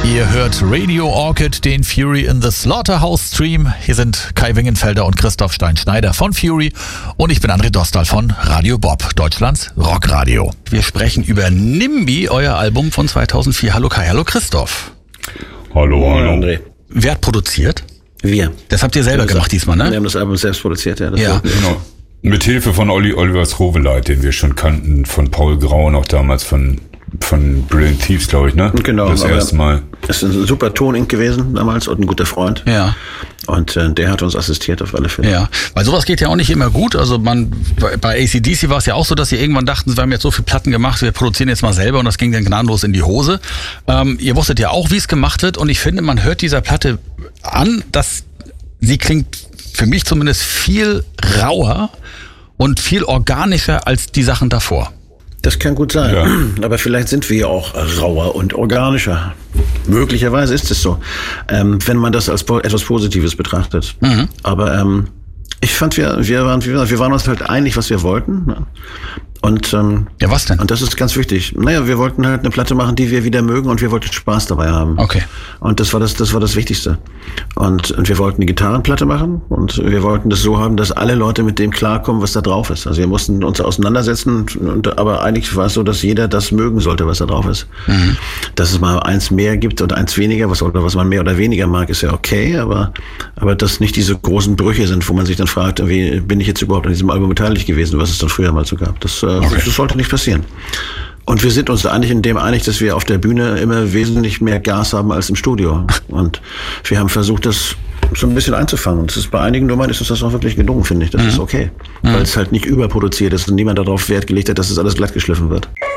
Ihr hört Radio Orchid, den Fury in the Slaughterhouse Stream. Hier sind Kai Wingenfelder und Christoph Stein-Schneider von Fury und ich bin André Dostal von Radio Bob, Deutschlands Rockradio. Wir sprechen über NIMBY, euer Album von 2004. Hallo Kai, hallo Christoph. Hallo André. Wer hat produziert? Wir. Das habt ihr selber gemacht diesmal, ne? Wir haben das Album selbst produziert, ja. Ja. Genau. Mit Hilfe von Oliver Schroveleit, den wir schon kannten, von Paul Grau noch damals von Brilliant Thieves, glaube ich, ne? Genau. Das erste Mal. Es ist ein super Ton-Ink gewesen damals und ein guter Freund. Ja. Und der hat uns assistiert auf alle Fälle. Ja, weil sowas geht ja auch nicht immer gut. Also bei AC/DC war es ja auch so, dass sie irgendwann dachten, wir haben jetzt so viele Platten gemacht, wir produzieren jetzt mal selber und das ging dann gnadenlos in die Hose. Ihr wusstet ja auch, wie es gemacht wird und ich finde, man hört dieser Platte an, dass sie klingt für mich zumindest viel rauer und viel organischer als die Sachen davor. Das kann gut sein. Ja. Aber vielleicht sind wir ja auch rauer und organischer. Möglicherweise ist es so, wenn man das als etwas Positives betrachtet. Mhm. Aber ich fand, wir waren uns halt einig, was wir wollten. Ne? Und ja, was denn? Und das ist ganz wichtig. Naja, wir wollten halt eine Platte machen, die wir wieder mögen und wir wollten Spaß dabei haben. Okay. Und das war das Wichtigste. Und wir wollten eine Gitarrenplatte machen und wir wollten das so haben, dass alle Leute mit dem klarkommen, was da drauf ist. Also wir mussten uns auseinandersetzen, aber eigentlich war es so, dass jeder das mögen sollte, was da drauf ist. Mhm. Dass es mal eins mehr gibt und eins weniger, was man mehr oder weniger mag, ist ja okay, aber dass nicht diese großen Brüche sind, wo man sich dann fragt, wie bin ich jetzt überhaupt an diesem Album beteiligt gewesen, was es dann früher mal so gab. Das sollte nicht passieren. Und wir sind uns eigentlich in dem einig, dass wir auf der Bühne immer wesentlich mehr Gas haben als im Studio. Und wir haben versucht, das so ein bisschen einzufangen. Und es ist bei einigen Nummern ist uns das auch wirklich gelungen, finde ich. Das ist okay. Weil es halt nicht überproduziert ist und niemand darauf Wert gelegt hat, dass es alles glatt geschliffen wird.